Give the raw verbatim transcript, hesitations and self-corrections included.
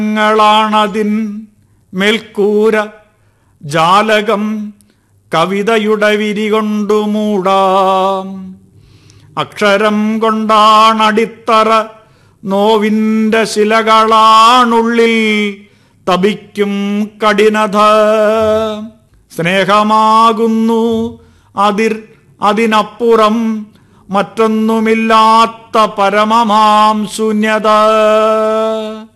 ങ്ങളാണതിൻ മേൽക്കൂര ജാലകം കവിതയുടെ വിരികൊണ്ടു മൂടാം. അക്ഷരം കൊണ്ടാണടിത്തറ നോവിൻ്റെ ശിലകളാണുള്ളിൽ തപിക്കും കഠിനത. സ്നേഹമാകുന്നു അതിർ അതിനപ്പുറം മറ്റൊന്നുമില്ലാത്ത പരമമാം ശൂന്യത.